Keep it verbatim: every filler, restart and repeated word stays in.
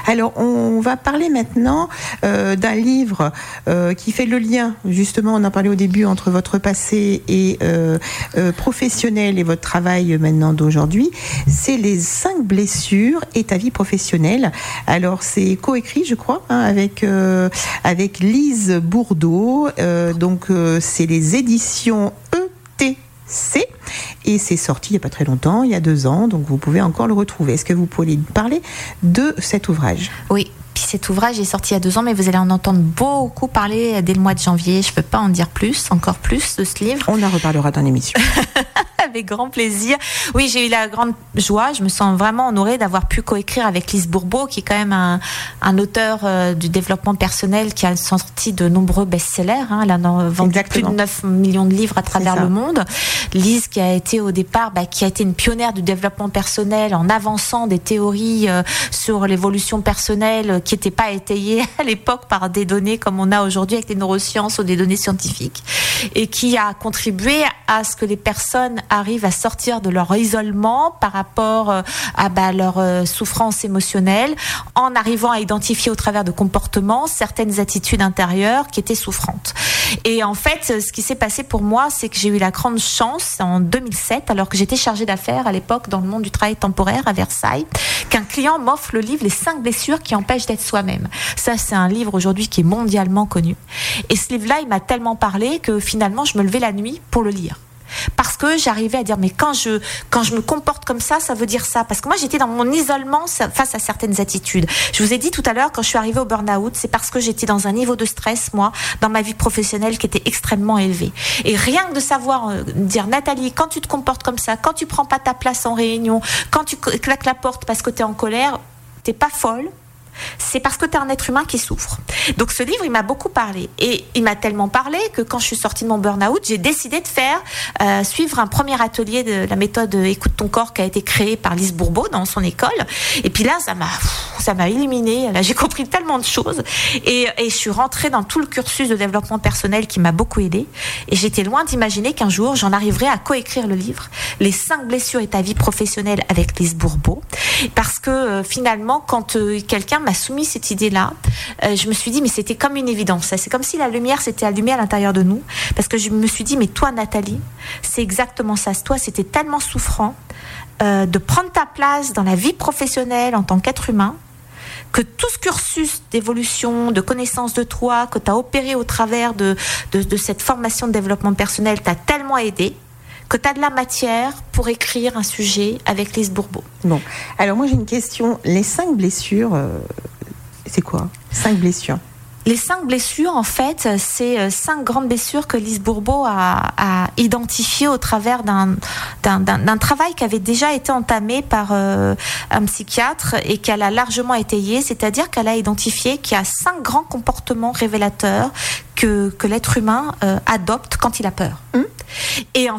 Alors, on va parler maintenant euh, d'un livre euh, qui fait le lien, justement, on en parlait au début, entre votre passé et euh, euh, professionnel et votre travail maintenant d'aujourd'hui. C'est Les cinq blessures et ta vie professionnelle. Alors, c'est coécrit, je crois, hein, avec, euh, avec Lise Bourdeau. Euh, donc, euh, c'est les éditions E T C. Et c'est sorti il n'y a pas très longtemps, il y a deux ans, donc vous pouvez encore le retrouver. Est-ce que vous pouvez parler de cet ouvrage ? Oui, puis cet ouvrage est sorti il y a deux ans, mais vous allez en entendre beaucoup parler dès le mois de janvier. Je ne peux pas en dire plus, encore plus de ce livre. On en reparlera dans l'émission. Avec grand plaisir. Oui, j'ai eu la grande joie, je me sens vraiment honorée d'avoir pu coécrire avec Lise Bourbeau, qui est quand même un, un auteur euh, du développement personnel qui a sorti de nombreux best-sellers. Hein. Elle a vendu Exactement. plus de neuf millions de livres à travers le monde. Lise, qui a été au départ, bah, qui a été une pionnière du développement personnel en avançant des théories euh, sur l'évolution personnelle euh, qui n'étaient pas étayées à l'époque par des données comme on a aujourd'hui avec les neurosciences ou des données scientifiques, et qui a contribué à ce que les personnes arrivent à sortir de leur isolement par rapport à bah, leur euh, souffrance émotionnelle, en arrivant à identifier au travers de comportements certaines attitudes intérieures qui étaient souffrantes. Et en fait, ce qui s'est passé pour moi, c'est que j'ai eu la grande chance en deux mille sept, alors que j'étais chargée d'affaires à l'époque dans le monde du travail temporaire à Versailles, qu'un client m'offre le livre Les cinq blessures qui empêchent d'être soi-même. Ça, c'est un livre aujourd'hui qui est mondialement connu. Et ce livre-là, il m'a tellement parlé que finalement, je me levais la nuit pour le lire. Parce que j'arrivais à dire, mais quand je, quand je me comporte comme ça, ça veut dire ça. Parce que moi, j'étais dans mon isolement face à certaines attitudes. Je vous ai dit tout à l'heure, quand je suis arrivée au burn-out, c'est parce que j'étais dans un niveau de stress, moi, dans ma vie professionnelle qui était extrêmement élevé. Et rien que de savoir euh, dire, Nathalie, quand tu te comportes comme ça, quand tu prends pas ta place en réunion, quand tu claques la porte parce que tu es en colère, t'es pas folle. C'est parce que tu es un être humain qui souffre. Donc ce livre, il m'a beaucoup parlé. Et il m'a tellement parlé que quand je suis sortie de mon burn-out, j'ai décidé de faire euh, suivre un premier atelier de la méthode Écoute ton corps qui a été créée par Lise Bourbeau dans son école. Et puis là, ça m'a, ça m'a illuminée. Là, j'ai compris tellement de choses. Et, et je suis rentrée dans tout le cursus de développement personnel qui m'a beaucoup aidée. Et j'étais loin d'imaginer qu'un jour, j'en arriverais à coécrire le livre Les cinq blessures et ta vie professionnelle avec Lise Bourbeau. Parce que euh, finalement, quand euh, quelqu'un m'a soumis cette idée-là, euh, je me suis dit, mais c'était comme une évidence. C'est comme si la lumière s'était allumée à l'intérieur de nous. Parce que je me suis dit, mais toi, Nathalie, c'est exactement ça. Toi, c'était tellement souffrant euh, de prendre ta place dans la vie professionnelle en tant qu'être humain, que tout ce cursus d'évolution, de connaissance de toi, que tu as opéré au travers de, de, de cette formation de développement personnel, t'a tellement aidé, que tu as de la matière pour écrire un sujet avec Lise Bourbeau. Bon, alors moi j'ai une question. Les cinq blessures, euh, c'est quoi ? Cinq blessures. Les cinq blessures, en fait, c'est cinq grandes blessures que Lise Bourbeau a, a identifiées au travers d'un, d'un, d'un, d'un travail qui avait déjà été entamé par euh, un psychiatre et qu'elle a largement étayé, c'est-à-dire qu'elle a identifié qu'il y a cinq grands comportements révélateurs que, que l'être humain euh, adopte quand il a peur. Mmh. Et en